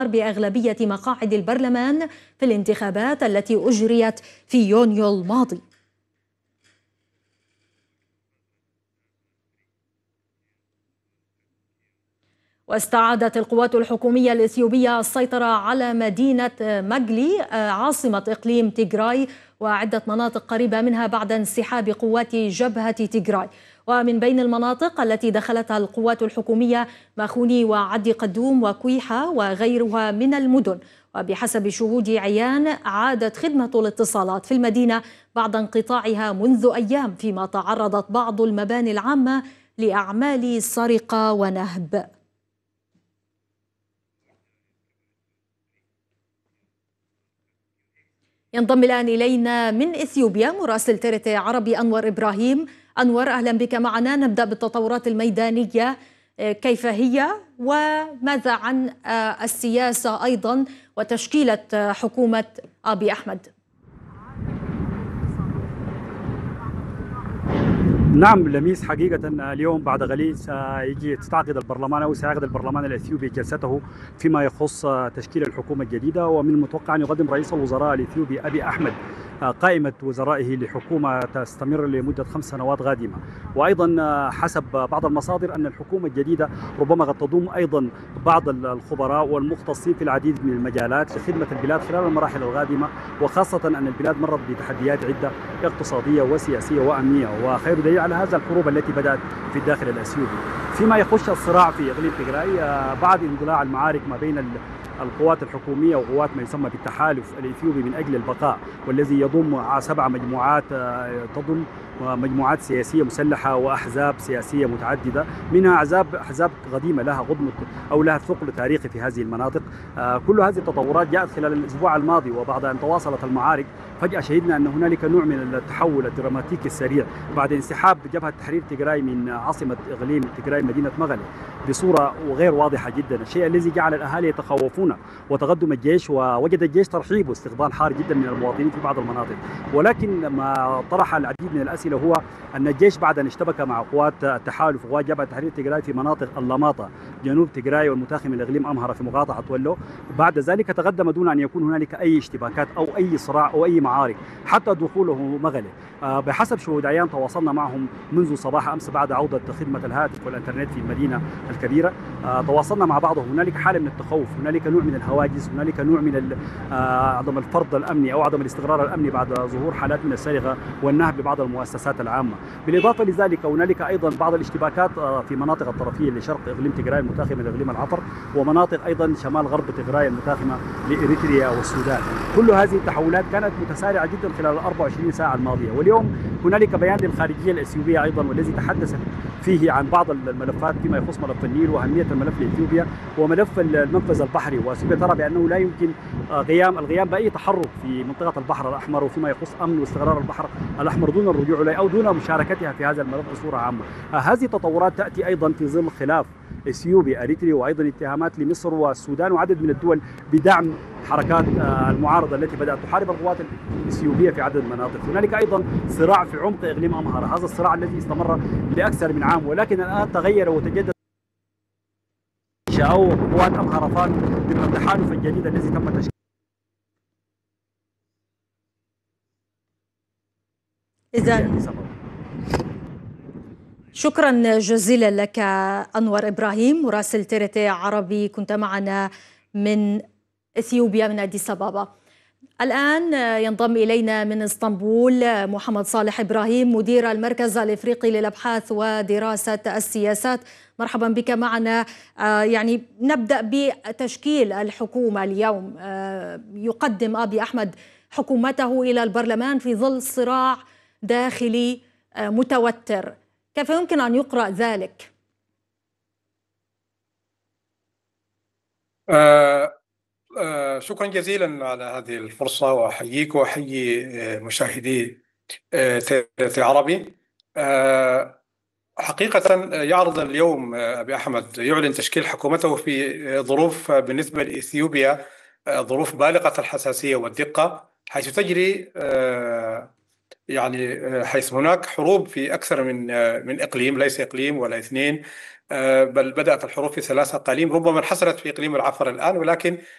بأغلبية مقاعد البرلمان في الانتخابات التي أجريت في يونيو الماضي. واستعادت القوات الحكومية الإثيوبية السيطرة على مدينة مجلي عاصمة إقليم تيغراي وعدة مناطق قريبة منها بعد انسحاب قوات جبهة تيغراي. ومن بين المناطق التي دخلتها القوات الحكومية ماخوني وعدي قدوم وكويحة وغيرها من المدن. وبحسب شهود عيان عادت خدمة الاتصالات في المدينة بعد انقطاعها منذ أيام، فيما تعرضت بعض المباني العامة لأعمال سرقة ونهب. ينضم الآن إلينا من إثيوبيا مراسل TRT عربي أنور إبراهيم. أنور، أهلا بك معنا. نبدأ بالتطورات الميدانية، كيف هي وماذا عن السياسة أيضا وتشكيلة حكومة أبي أحمد؟ نعم لميس، حقيقة اليوم بعد قليل سيعقد البرلمان الإثيوبي جلسته فيما يخص تشكيل الحكومة الجديدة، ومن المتوقع أن يقدم رئيس الوزراء الإثيوبي أبي أحمد قائمة وزرائه لحكومة تستمر لمدة 5 سنوات قادمة. وأيضا حسب بعض المصادر أن الحكومة الجديدة ربما قد تضم أيضا بعض الخبراء والمختصين في العديد من المجالات لخدمة البلاد خلال المراحل القادمة، وخاصة أن البلاد مرت بتحديات عدة اقتصادية وسياسية وأمنية، وخير دليل على هذا الحروب التي بدأت في الداخل الأثيوبي. فيما يخص الصراع في إقليم تيغراي بعد اندلاع المعارك ما بين القوات الحكومية وقوات ما يسمى بالتحالف الإثيوبي من أجل البقاء، والذي يضم 7 مجموعات تضم مجموعات سياسية مسلحة وأحزاب سياسية متعددة، منها أحزاب قديمة لها غضمة أو لها ثقل تاريخي في هذه المناطق. كل هذه التطورات جاءت خلال الأسبوع الماضي، وبعد أن تواصلت المعارك فجأة شهدنا أن هنالك نوع من التحول الدراماتيكي السريع بعد انسحاب جبهة تحرير تيغراي من عاصمة إقليم تيغراي مدينة مغلي بصورة غير واضحة جدا، الشيء الذي جعل الأهالي يتخوفون وتقدم الجيش، ووجد الجيش ترحيب واستقبال حار جدا من المواطنين في بعض المناطق. ولكن ما طرح العديد من الأسئلة هو أن الجيش بعد أن اشتبك مع قوات التحالف وقوات جبهة تحرير تيغراي في مناطق اللاماطة جنوب تيغراي والمتاخم من إقليم أمهرة في مقاطعة ولو، بعد ذلك تقدم دون أن يكون هنالك أي اشتباكات أو أي صراع أو أي معارك حتى دخوله مغلي. بحسب شهود عيان تواصلنا معهم منذ صباح أمس بعد عودة خدمة الهاتف والإنترنت في المدينة الكبيرة، تواصلنا مع بعضهم. هنالك حالة من التخوف، هنالك نوع من الهواجس، هنالك نوع من عدم الفرض الأمني أو عدم الاستقرار الأمني بعد ظهور حالات من السرقة والنهب ببعض المؤسسات العامة. بالإضافة لذلك هنالك أيضا بعض الاشتباكات في مناطق الطرفية لشرق إقليم تيغراي المتاخمة من إقليم العفر، ومناطق أيضا شمال غرب تيغراي المتاخمة لإريتريا والسودان. كل هذه التحولات كانت متسارعة جدا خلال 24 ساعة الماضية. واليوم هنالك بيان للخارجية الإثيوبية أيضا، والذي تحدث فيه عن بعض الملفات فيما يخص ملف النيل وأهمية الملف لإثيوبيا وملف المنفذ البحري. وأثيوبيا ترى بأنه لا يمكن القيام بأي تحرك في منطقة البحر الأحمر وفيما يخص أمن واستقرار البحر الأحمر دون الرجوع إليه أو دون مشاركتها في هذا الملف بصورة عامة. هذه التطورات تأتي أيضا في ظل خلاف إثيوبي أريتري، وأيضا اتهامات لمصر والسودان وعدد من الدول بدعم حركات المعارضة التي بدأت تحارب القوات الإثيوبية في عدد من المناطق. هنالك أيضا صراع في عمق إقليم أمهرة، هذا الصراع الذي استمر لأكثر من عام، ولكن الآن تغير وتجدد أو قوات أمهرفان ضمن التحالف الجديد الذي تم تشكيله. إذن شكرا جزيلا لك أنور إبراهيم مراسل TRT عربي، كنت معنا من إثيوبيا من أديس أبابا. الآن ينضم إلينا من اسطنبول محمد صالح إبراهيم مدير المركز الإفريقي للأبحاث ودراسة السياسات. مرحبا بك معنا. يعني نبدأ بتشكيل الحكومة اليوم. يقدم أبي أحمد حكومته إلى البرلمان في ظل صراع داخلي متوتر، كيف يمكن أن يقرأ ذلك؟ شكرا جزيلا على هذه الفرصة، وأحييك وأحيي مشاهدي TRT عربي. حقيقة يعرض اليوم أبي أحمد يعلن تشكيل حكومته في ظروف بالنسبة لإثيوبيا ظروف بالغة الحساسية والدقة، حيث تجري حيث هناك حروب في أكثر من إقليم، ليس إقليم ولا اثنين، بل بدأت الحروب في 3 أقاليم، ربما انحصرت في إقليم العفر الآن، ولكن